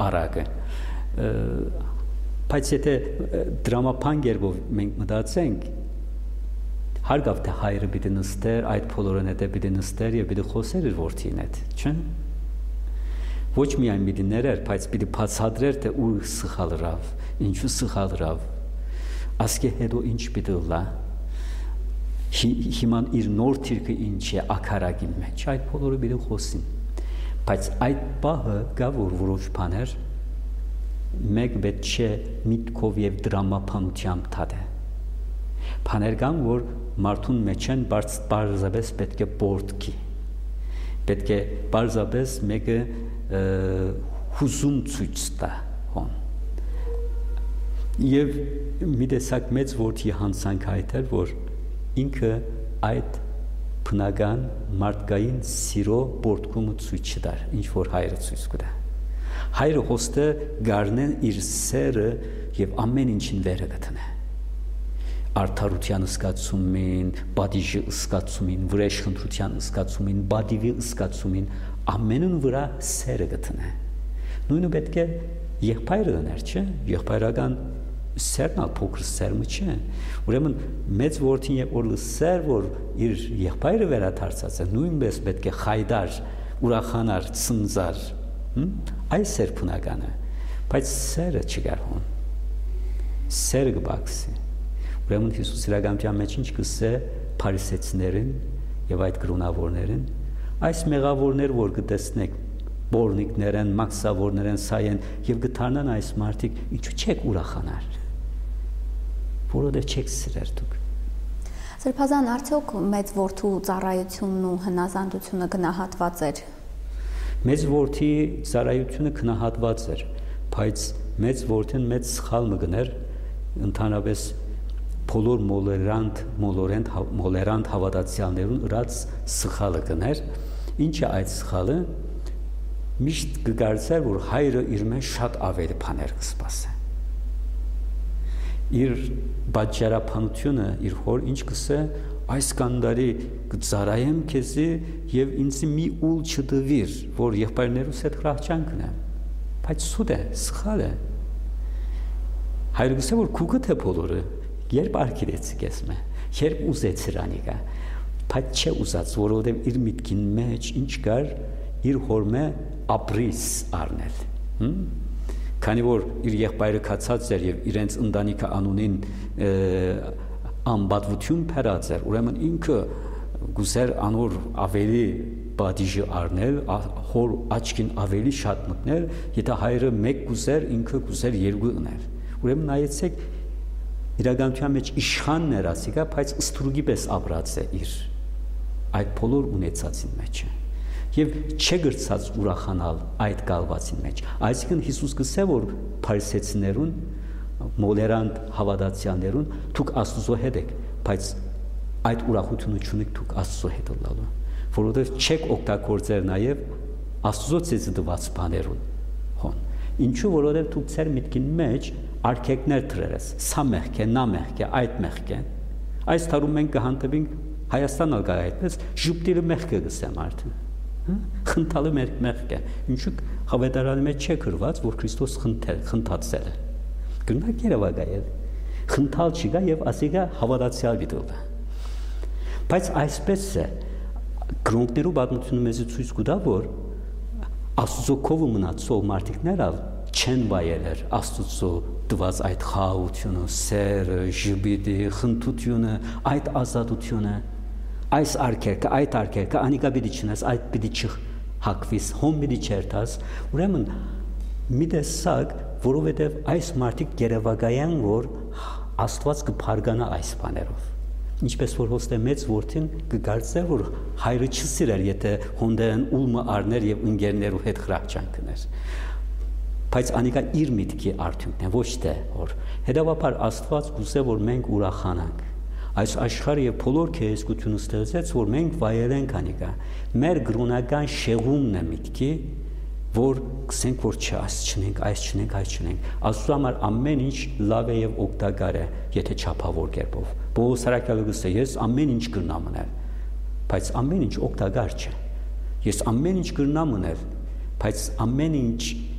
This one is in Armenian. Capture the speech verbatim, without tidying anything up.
արագը։ Բայց եթե դրամապան գերբով մենք մտածենք, հարգավ թե հայրը պիտի նստեր, այդ բոլորն հետը պիտի նստեր եւ պիտի խոսեր իր որդին հետ, չէ՞։ Ոչ միայն պիտի ներեր, բայց պիտի բացատրեր թե ուր սխալ ռավ, ինչու սխալ ռավ։ Ասկե հետո ինչ պիտի լա։ Հիմա իր նոր թիրքը ինչ է ակարագին մեջ, այդ բոլորը պիտի խոսին։ Բայց այդ բահը գա որ որոշ բաներ մեկ պետք չէ միտքով եւ դրամապանությամբ թադե։ Բաներ կան, որ մարդուն մեջ են բարձրապես պետք է բորդքի։ Պետք է բարձրապես մեկը հուզում ցույց տա հոն։ Եվ մի տեսակ մեծ որդի հանցանք հայտեր, որ ինքը այդ բնական մարդկային սիրո բորդկումը ցույց չտար, ինչ որ հայրը ցույց կտա։ Հայրը հոստը գարնեն իր սերը եւ ամեն ինչին վերը գտնե։ Արդարության զգացումին, բադիժի զգացումին, վրեժխնդրության զգացումին, բադիվի զգացումին, ամենուն վրա սերը գտնե։ Նույնը պետք է եղբայրը դներ, չէ՞, եղբայրական սերն ալ փոքր սերմը չէ։ Ուրեմն մեծ որդին եւ որ սեր որ իր եղբայրը վերադարձած է, նույնպես պետք է խայդար, ուրախանար, ցնծար, այս սեր բնական է, բայց սերը չկար հոն։ Սերը կբացի։ Ուրեմն Հիսուս իրականության մեջ ինչ կսե փարիսեցիներին եւ այդ կրոնավորներին, այս մեղավորներ որ կտեսնեք, բորնիկներեն, մաքսավորներեն, սայեն եւ գտանան այս մարդիկ, ինչու չեք ուրախանար։ Որովհետեւ չեք սիրեր դուք։ Սրբազան արդյոք մեծ որդու ծառայությունն ու հնազանդությունը գնահատված էր։ Մեծ որդի ծառայությունը գնահատված էր, բայց մեծ որդին մեծ սխալ մգներ, ընդհանրապես բոլոր մոլերանտ մոլորենտ մոլերանտ հավատացյալներուն ըրած սխալը կներ, ինչը այդ սխալը միշտ կգարցեր, որ հայրը իր մեջ շատ ավելի բաներ կսպասե։ Իր բաժարապանությունը իր հոր ինչ կսե, այս կանդարի կծարայեմ քեզի եւ ինձ մի ուլ չդվիր, որ եղբայրներուս հետ հրախճան կնեմ։ Բայց սուտ է, սխալ է։ Հայրը կսե, որ քուկը թե բոլորը երբ արկիրեցիկ ես մե, երբ ուզեցիր անիկա, բայց չէ ուզած, որովհետև իր միտքին մեջ ինչ կար իր հորմե ապրիս արնել։ Քանի որ իր եղբայրը կացած էր եւ իրենց ընտանիքը անունին անբատվություն փերած էր, ուրեմն ինքը գուզեր անոր ավելի բադիժը արնել, հոր աչքին ավելի շատ մտնել, եթե հայրը մեկ գուզեր, ինքը գուզեր երկու ուներ։ Ուրեմն նայեցեք իրականության մեջ իշխանն էր ասիկա, բայց ստրուգի պես ապրած է իր այդ բոլոր ունեցածին մեջ է եւ չգրծած ուրախանալ այդ գալվածին մեջ։ Այսինքն Հիսուս գսե որ փարիսեցիներուն մոլերանտ հավատացյալներուն դուք Աստծո հետ եք, բայց այդ ուրախությունը չունեք դուք Աստծո հետ լալու, որովհետեւ չեք օգտագործել նաեւ Աստծո ցեզ դված բաներուն հոն։ Ինչու որովհետեւ դուք ծեր միտքին մեջ արկեկներ դրերես, սա մեղք է, նա մեղք է, այդ մեղք է։ Այս տարում մենք կհանդիպենք Հայաստան ալ գա այդպես ժուպտիրը մեղք է գսեմ արդեն։ Խնդալը մեղք է։ Ինչու հավատարանի մեջ չէ գրված, որ Քրիստոս խնդել, խնդացել է։ Գնանք Երևանայել։ Խնդալ չկա եւ ասիկա հավատացյալ դիտողը։ Բայց այսպես է գրոնքներու պատմությունը մեզ ցույց կտա, որ Աստծո կողը մնացող մարդիկները չեն վայելեր Աստծո դված այդ խաղաղությունը, սերը, ժպիտը, խնդությունը, այդ ազատությունը, այս արկերկը, այդ արկերկը անիկա պիտի չնես, այդ պիտի չհակվիս, հոմ պիտի չերտաս, ուրեմն մի տեսակ, որովհետև այս մարդիկ գերեվագայան, որ Աստված կփարգանա այս բաներով։ Ինչպես որ հոստե մեծ որդին կգարցեր, որ հայրը չսիրեր, եթե հոնդեն ուլմը արներ եւ ընկերներու հետ խրախճան կներ։ Բայց անիկա իր միտքի արդյունքն է, ոչ թե որ հետևաբար Աստված գուցե որ մենք ուրախանանք։ Այս աշխարհը եւ բոլոր քեզկությունը ստեղծեց, որ մենք վայելենք անիկա։ Մեր գրոնական շեղումն է միտքի, որ կսենք որ չէ, այս չնենք, այս չնենք, այս չնենք։ Աստծո համար ամեն ինչ լավ է եւ օգտակար է, եթե չափավոր կերպով։ Պողոս Արաքյալը գսե, ես ամեն ինչ կրնամ ունել, բայց ամեն ինչ օգտակար չէ։ Ես ամեն ինչ կրնամ ունել, բայց ամեն ինչ